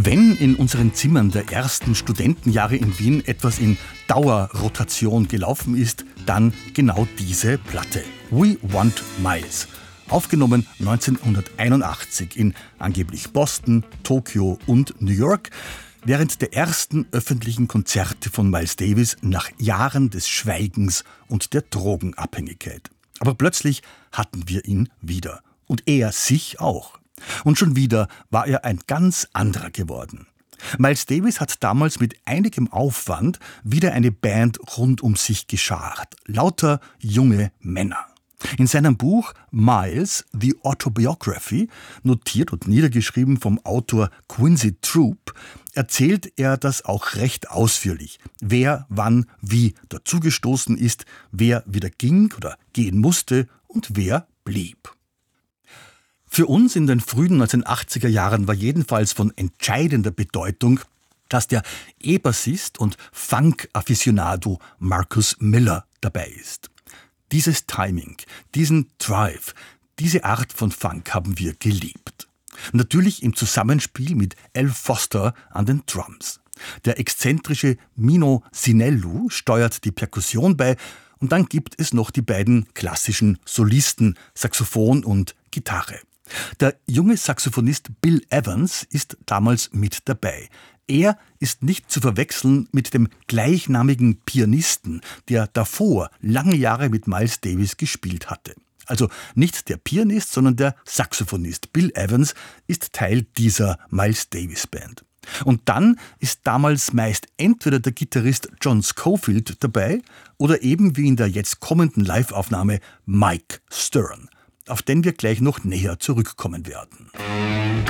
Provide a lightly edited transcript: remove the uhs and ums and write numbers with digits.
Wenn in unseren Zimmern der ersten Studentenjahre in Wien etwas in Dauerrotation gelaufen ist, dann genau diese Platte. We Want Miles. Aufgenommen 1981 in angeblich Boston, Tokio und New York, während der ersten öffentlichen Konzerte von Miles Davis nach Jahren des Schweigens und der Drogenabhängigkeit. Aber plötzlich hatten wir ihn wieder. Und er sich auch. Und schon wieder war er ein ganz anderer geworden. Miles Davis hat damals mit einigem Aufwand wieder eine Band rund um sich geschart. Lauter junge Männer. In seinem Buch Miles, The Autobiography, notiert und niedergeschrieben vom Autor Quincy Troupe, erzählt er das auch recht ausführlich. Wer, wann, wie dazugestoßen ist, wer wieder ging oder gehen musste und wer blieb. Für uns in den frühen 1980er Jahren war jedenfalls von entscheidender Bedeutung, dass der E-Bassist und Funk-Afficionado Marcus Miller dabei ist. Dieses Timing, diesen Drive, diese Art von Funk haben wir geliebt. Natürlich im Zusammenspiel mit Al Foster an den Drums. Der exzentrische Mino Sinellu steuert die Perkussion bei und dann gibt es noch die beiden klassischen Solisten, Saxophon und Gitarre. Der junge Saxophonist Bill Evans ist damals mit dabei. Er ist nicht zu verwechseln mit dem gleichnamigen Pianisten, der davor lange Jahre mit Miles Davis gespielt hatte. Also nicht der Pianist, sondern der Saxophonist. Bill Evans ist Teil dieser Miles Davis Band. Und dann ist damals meist entweder der Gitarrist John Scofield dabei oder eben wie in der jetzt kommenden Live-Aufnahme Mike Stern, auf den wir gleich noch näher zurückkommen werden.